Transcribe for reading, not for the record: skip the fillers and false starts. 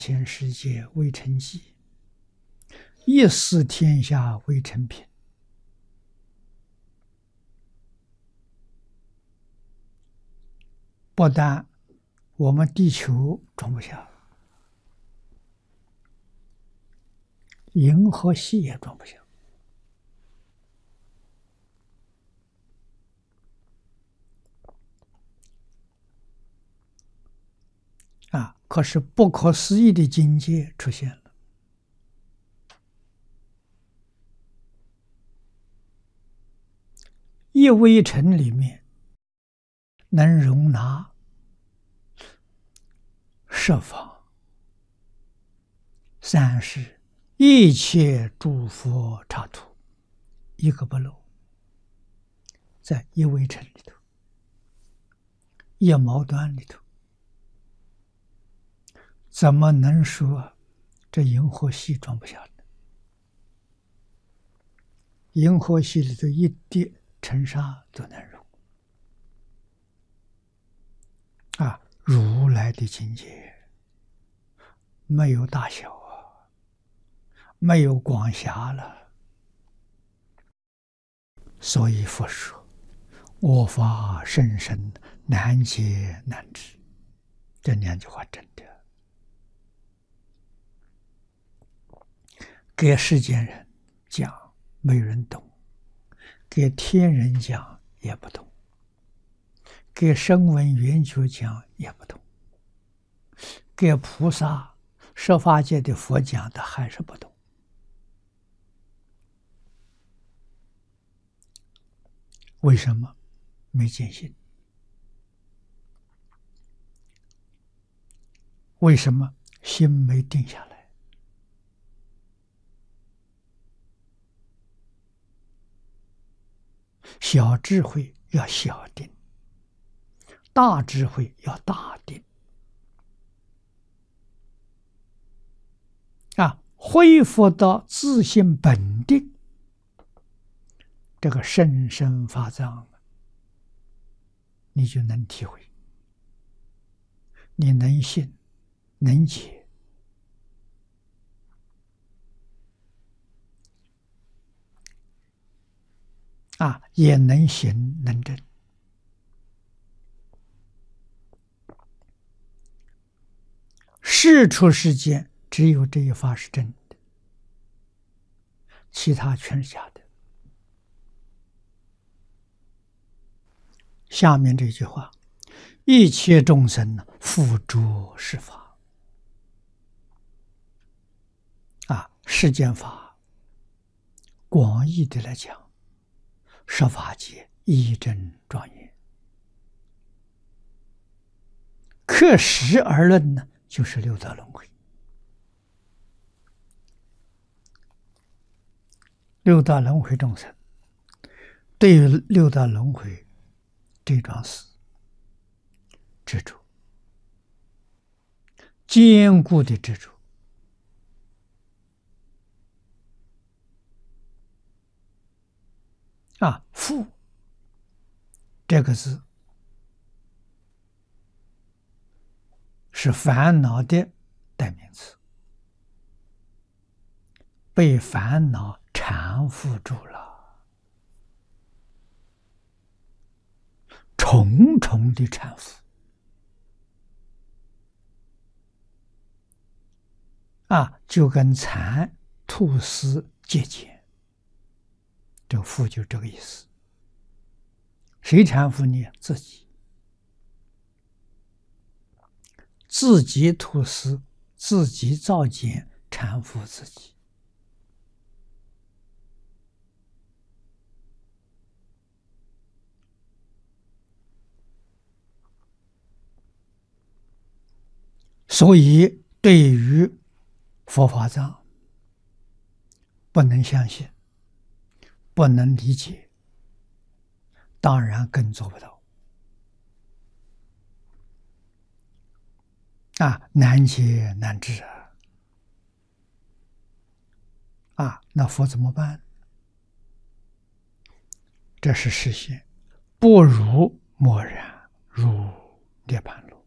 前世界未成器，一思天下未成品。不但我们地球装不下，银河系也装不下。可是不可思议的境界出现了。一微尘里面能容纳十方三世一切诸佛刹土，一个不漏，在一微尘里头，一毛端里头，怎么能说这银河系装不下呢？银河系里头一滴尘沙都能容。如来的境界没有大小没有广狭了。所以佛说我法甚深，难解难知。这两句话真的给世间人讲没人懂，给天人讲也不懂，给声闻缘觉讲也不懂，给菩萨十法界的佛讲的还是不懂。为什么？没见性。为什么？心没定下来。小智慧要小定，大智慧要大定。恢复到自性本定，这个甚深法藏，你就能体会，你能信，能解，也能行能证。世出世间只有这一法是真的，其他全是假的。下面这句话，一切众生付诸是法。世间法广义的来讲，十法界一真庄严，刻实而论呢，就是六道轮回。六道轮回众生对于六道轮回这桩事执着，坚固的执着。负这个字是烦恼的代名词，被烦恼缠缚住了，重重的缠缚。就跟蚕吐丝结茧，这个缚就这个意思。谁缠缚你？自己。自己吐丝，自己造茧，缠缚自己。所以对于佛法藏不能相信，不能理解，当然更做不到。难解难知那佛怎么办？这是实现不如默然入涅槃路。